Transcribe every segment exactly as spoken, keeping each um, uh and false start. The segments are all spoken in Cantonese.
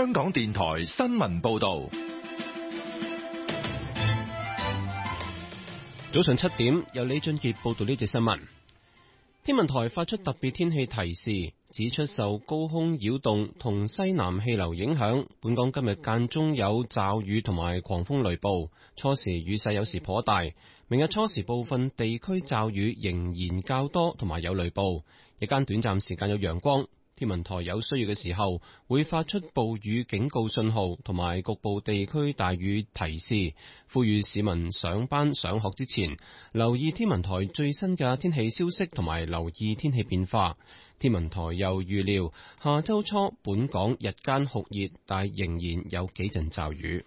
香港電台新聞報道。 早上七點，由李俊傑報道呢節新聞。天文台發出特別天氣提示，指出受高空擾動同西南氣流影響，本港今日間中有驟雨同埋狂風雷暴，初時雨勢有時頗大。明日初時部分地區驟雨仍然較多，同埋有雷暴，日間短暫時間有陽光。天文台有需要嘅時候會發出暴雨警告信號同埋局部地區大雨提示，呼籲市民上班上學之前留意天文台最新嘅天氣消息同埋留意天氣變化。天文台又預料下周初本港日間酷熱，但仍然有幾陣驟雨。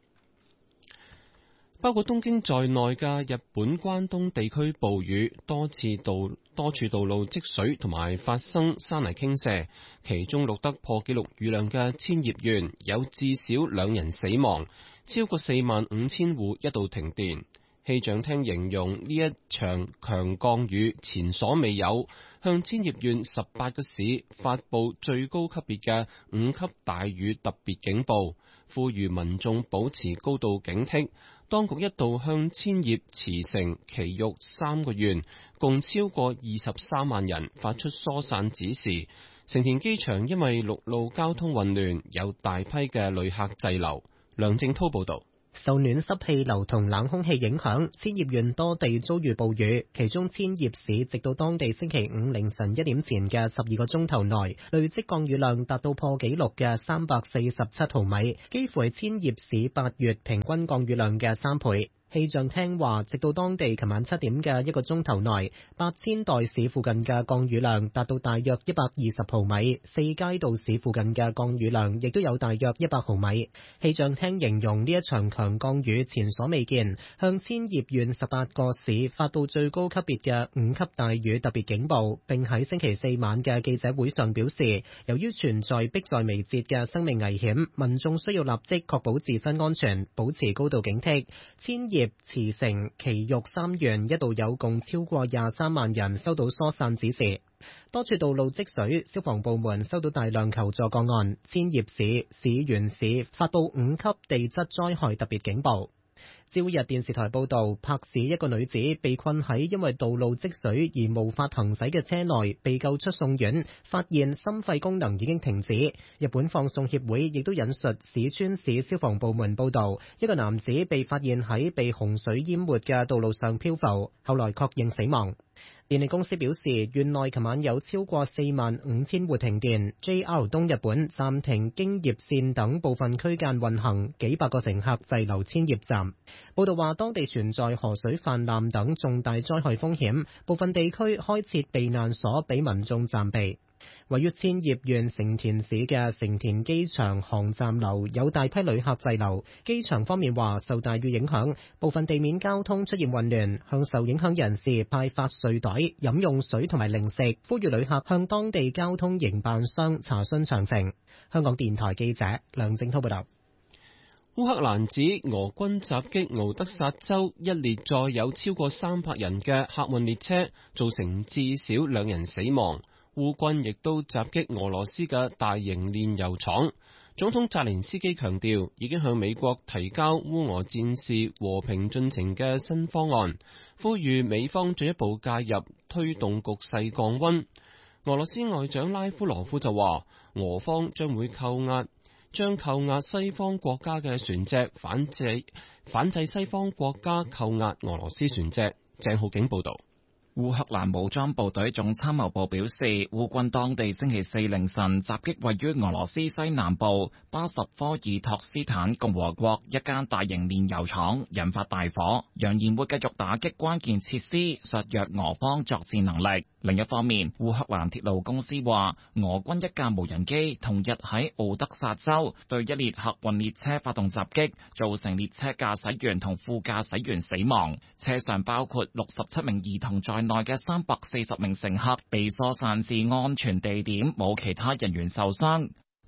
包括東京在內嘅日本關東地區暴雨，多次道多處道路積水同埋發生山泥傾瀉，其中錄得破紀錄雨量嘅千葉縣有至少兩人死亡，超過四萬五千戶一度停電。氣象廳形容呢一場強降雨前所未有，向千葉縣十八個市發布最高級別嘅五級大雨特別警報，呼籲民眾保持高度警惕。當局一度向千葉、茨城、埼玉三個縣共超過二十三萬人發出疏散指示。成田機場因為陸路交通混亂，有大批嘅旅客滯留。梁正滔報導。 受暖濕氣流同冷空氣影響，千葉縣多地遭遇暴雨，其中千葉市直到當地星期五凌晨一點前嘅十二個鐘頭內，累積降雨量達到破紀錄嘅三百四十七毫米，幾乎係千葉市八月平均降雨量嘅三倍。氣象廳話，直到當地琴晚七點嘅一個鐘頭內，八千代市附近嘅降雨量達到大約一百二十毫米，四街道市附近嘅降雨量亦都有大約一百毫米。氣象廳形容呢一場強降雨前所未見，向千葉縣十八個市發布最高級別嘅五級大雨特別警報，並喺星期四晚嘅記者會上表示，由於存在迫在眉睫嘅生命危險，民眾需要立即確保自身安全，保持高度警惕。千葉、茨城、埼玉三縣一度有共超過廿三萬人收到疏散指示，多處道路積水，消防部門收到大量求助個案。千葉市、市原市發布五級地質災害特別警報。朝日電視台報道，柏市一個女子被困喺因為道路積水而無法行駛嘅車內，被救出送院，發現心肺功能已經停止。日本放送協會亦都引述市川市消防部門報道，一個男子被發現喺被洪水淹沒嘅道路上漂浮，後來確認死亡。電力公司表示，縣內琴晚有超過四萬五千戶停電 ，J R 東日本暫停京葉線等部分區間運行，幾百個乘客滯留千葉站。報道話，當地存在河水泛濫等重大災害風險，部分地區開設避難所俾民眾暫避。位於千葉縣成田市嘅成田機場航站樓有大批旅客滯留，機場方面話受大雨影響，部分地面交通出現混亂，向受影響人士派發睡袋、飲用水同埋零食，呼籲旅客向當地交通營辦商查詢詳情。香港電台記者梁正滔報道。 烏克蘭指俄軍襲擊敖德薩州一列載有超過三百人嘅客運列車，造成至少兩人死亡。烏軍亦都襲擊俄羅斯嘅大型煉油廠。總統澤連斯基強調，已經向美國提交烏俄戰事和平進程嘅新方案，呼籲美方進一步介入，推動局勢降溫。俄羅斯外長拉夫羅夫就話，俄方將會扣押，將扣押西方國家嘅船隻，反制反制西方國家扣押俄羅斯船隻。鄭浩景報道。 烏克蘭武裝部隊總參謀部表示，烏軍當地星期四凌晨襲擊位於俄羅斯西南部巴什科爾托斯坦共和國一間大型煉油廠，引發大火，揚言會繼續打擊關鍵設施，削弱俄方作戰能力。另一方面，烏克蘭鐵路公司話，俄軍一架無人機同日喺敖德薩州對一列客運列車發動襲擊，造成列車駕駛員同副駕駛員死亡，車上包括六十七名兒童在內嘅三百四十名乘客被疏散至安全地點，冇其他人員受傷。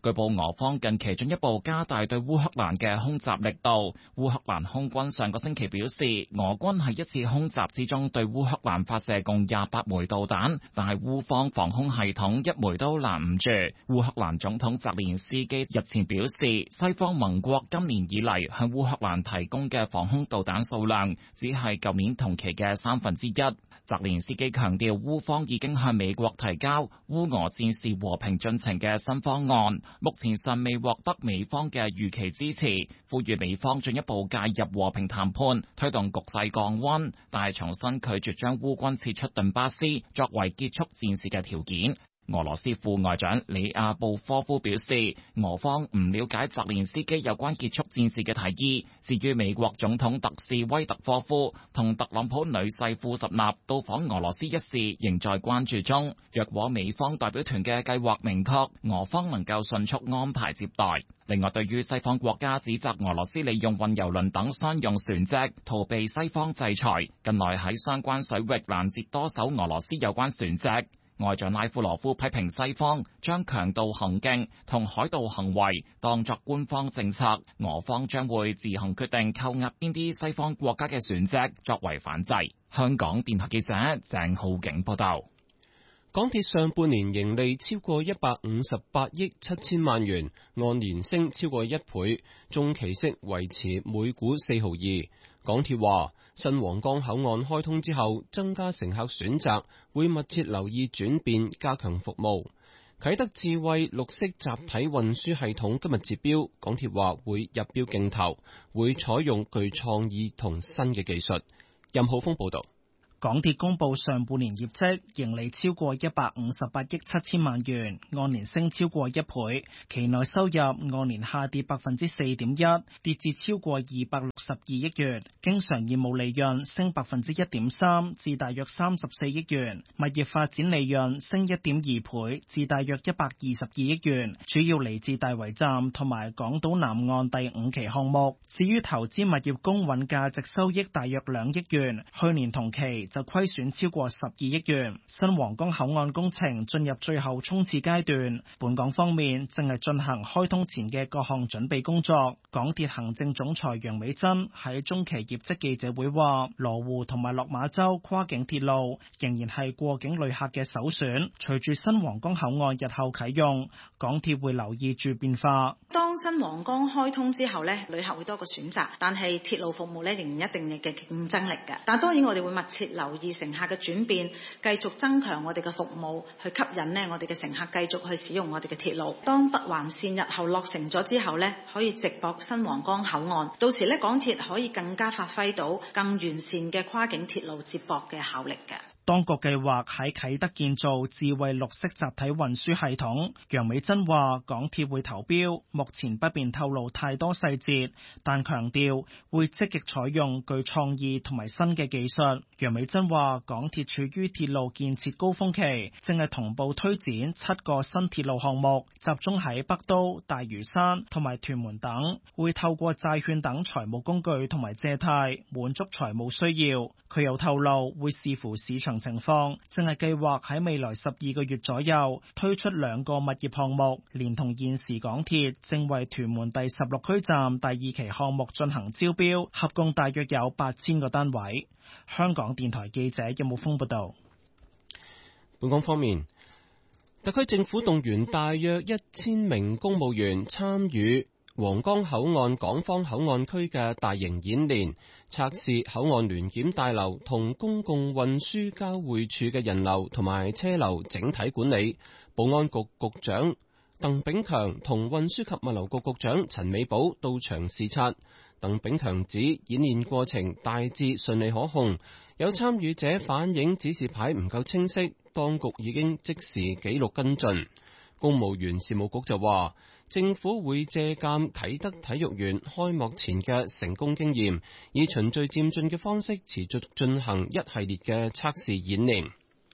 據報俄方近期進一步加大對烏克蘭嘅空襲力度。烏克蘭空軍上個星期表示，俄軍喺一次空襲之中對烏克蘭發射共廿八枚導彈，但係烏方防空系統一枚都攔唔住。烏克蘭總統澤連斯基日前表示，西方盟國今年以嚟向烏克蘭提供嘅防空導彈數量只係舊年同期嘅三分之一。澤連斯基強調，烏方已經向美國提交烏俄戰事和平進程嘅新方案，目前尚未獲得美方嘅預期支持，呼籲美方進一步介入和平談判，推動局勢降溫，但係重新拒絕將烏軍撤出頓巴斯作為結束戰事嘅條件。俄羅斯副外長里亞布科夫表示，俄方唔了解澤連斯基有關結束戰事嘅提議。至於美國總統特使威特科夫同特朗普女婿庫什納到訪俄羅斯一事，仍在關注中。若果美方代表團嘅計劃明確，俄方能夠迅速安排接待。另外，對於西方國家指責俄羅斯利用運油輪等商用船隻逃避西方制裁，近來喺相關水域攔截多艘俄羅斯有關船隻。外長拉夫羅夫批評西方將強盜行徑同海盜行為當作官方政策，俄方將會自行決定扣押邊啲西方國家嘅船隻作為反制。香港電台記者鄭浩景報道。 港鐵上半年盈利超過一百五十八億七千萬元，按年升超過一倍，中期息維持每股四毫二。港鐵話，新皇崗口岸開通之後，增加乘客選擇，會密切留意轉變，加強服務。啟德智慧綠色集體運輸系統今日截標，港鐵話會入標競投，會採用具創意同新嘅技術。任浩峰報道。 港鐵公布上半年業績，盈利超過一百五十八億七千萬元，按年升超過一倍。期內收入按年下跌百分之四點一，跌至超過二百六十二億元。經常業務利潤升百分之一點三，至大約三十四億元。物業發展利潤升一點二倍，至大約一百二十二億元，主要嚟自大圍站同埋港島南岸第五期項目。至於投資物業公允價值收益大約兩億元，去年同期就虧損超過十二億元。新皇崗口岸工程進入最後衝刺階段，本港方面正係進行開通前嘅各項準備工作。港鐵行政總裁楊美珍喺中期業績記者會話，羅湖同埋落馬洲跨境鐵路仍然係過境旅客嘅首選，隨住新皇崗口岸日後啟用，港鐵會留意住變化。 當新皇崗開通之後呢，旅客會多個選擇，但係鐵路服務呢仍然一定嘅競爭力嘅。但當然我哋會密切留意乘客嘅轉變，繼續增強我哋嘅服務，去吸引呢我哋嘅乘客繼續去使用我哋嘅鐵路。當北環線日後落成咗之後呢，可以直駁新皇崗口岸，到時呢港鐵可以更加發揮到更完善嘅跨境鐵路接駁嘅效力嘅。 當局計劃喺啟德建造智慧綠色集體運輸系統。楊美珍話港鐵會投標，目前不便透露太多細節，但強調會積極採用具創意同埋新嘅技術。楊美珍話港鐵處於鐵路建設高峰期，正係同步推展七個新鐵路項目，集中喺北都、大嶼山同埋屯門等，會透過債券等財務工具同埋借貸滿足財務需要。佢又透露會視乎市場情況，正係計劃喺未來十二個月左右推出兩個物業項目，連同現時港鐵正為屯門第十六區站第二期項目進行招標，合共大約有八千個單位。香港電台記者任武峰報道。 本港方面，特區政府動員大約一千名公務員參與皇崗口岸港方口岸區嘅大型演練，測試口岸聯檢大樓同公共運輸交匯處嘅人流同埋車流整體管理。保安局局長鄧炳強同運輸及物流局局長陳美寶到場視察。鄧炳強指演練過程大致順利可控，有參與者反映指示牌唔夠清晰，當局已經即時記錄跟進。公務員事務局就話，政府會借鑒啟德體育園開幕前嘅成功經驗，以循序漸進嘅方式持續進行一系列嘅測試演練。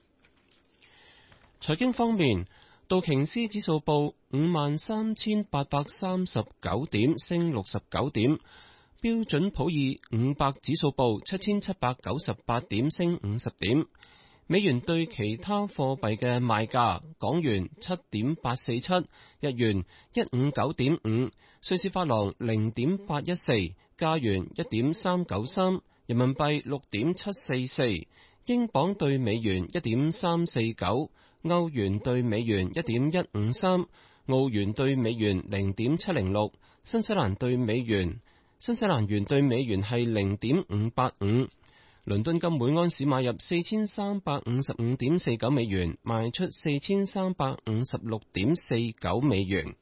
財經方面，道瓊斯指數報五萬三千八百三十九點，升六十九點；標準普爾五百指數報七千七百九十八點，升五十點。 美元對其他貨幣嘅賣價：港元七點八四七，日元一五九點五，瑞士法郎零點八一四，加元一點三九三，人民幣六點七四四，英鎊對美元一點三四九，歐元對美元一點一五三，澳元對美元零點七零六，新西蘭對美元新西蘭元對美元係零點五八五。倫敦金每安士買入四千三百五十五點四九美元，賣出四千三百五十六點四九美元。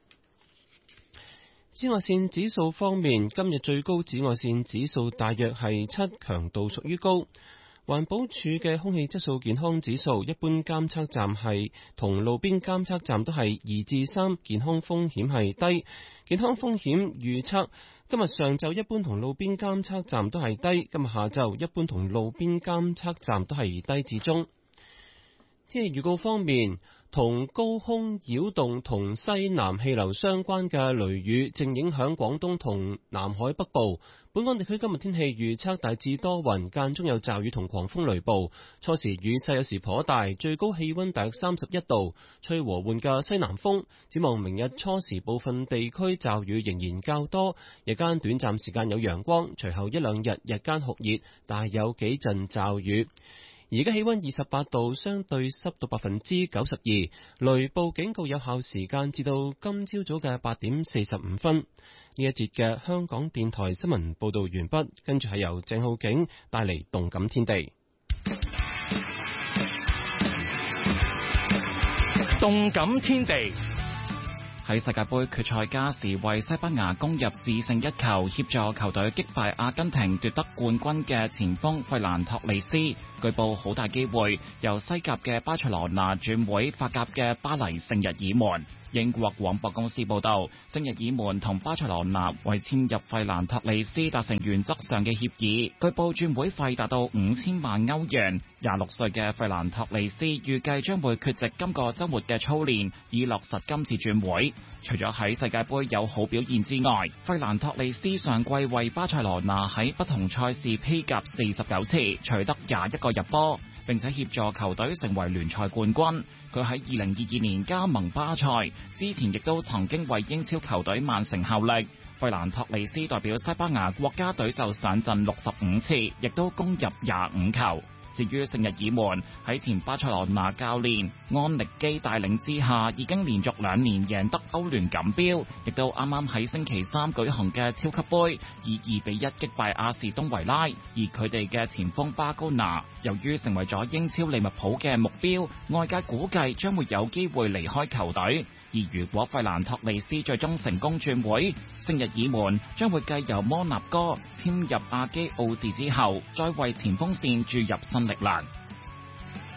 紫外線指數方面，今日最高紫外線指數大約係七，強度屬於高。環保署嘅空氣質素健康指數，一般監測站係同路邊監測站都係二至三，健康風險係低。健康風險預測，今日上晝一般同路邊監測站都係低，今日下晝一般同路邊監測站都係低至中。天氣預告方面，同高空擾動同西南氣流相關嘅雷雨正影響廣東同南海北部。本港地區今日天氣預測大致多雲，間中有驟雨同狂風雷暴，初時雨勢有時頗大，最高氣溫大約三十一度，吹和緩嘅西南風。展望明日初時部分地區驟雨仍然較多，日間短暫時間有陽光，隨後一兩日日間酷熱，但有幾陣驟雨。而家氣溫二十八度，相對濕度百分之九十二，雷暴警告有效時間至到今朝早嘅八點四十五分。呢一節嘅香港電台新聞報道完畢，跟住係由鄭浩景帶嚟動感天地。 動感天地。 喺世界盃決賽加時為西班牙攻入致勝一球，協助球隊擊敗阿根廷奪得冠軍嘅前鋒費蘭托利斯，據報好大機會由西甲嘅巴塞羅那轉會法甲嘅巴黎聖日耳門。英國廣播公司報道，聖日耳門同巴塞羅那為簽入費蘭托利斯達成原則上嘅協議，據報轉會費達到五千萬歐元。廿六歲嘅費蘭托利斯預計將會缺席今個週末嘅操練，以落實今次轉會。除咗喺世界盃有好表現之外，費蘭托利斯上季為巴塞羅那喺不同賽事披甲四十九次，取得廿一個入波，並且協助球隊成為聯賽冠軍。佢喺二零二二年加盟巴塞，之前亦都曾經為英超球隊曼城效力。費蘭托利斯代表西班牙國家隊就上陣六十五次，亦都攻入廿五球。至於聖日耳門喺前巴塞羅那教練安力基帶領之下，已經連續兩年贏得歐聯錦標，亦都啱啱喺星期三舉行嘅超級杯以二比一擊敗阿士東維拉。而佢哋嘅前鋒巴高拿，由於成為咗英超利物浦嘅目標，外界估計將會有機會離開球隊。而如果費蘭托利斯最終成功轉會，聖日耳門將會繼由摩納哥簽入阿基奧治之後，再為前鋒線注入新力量。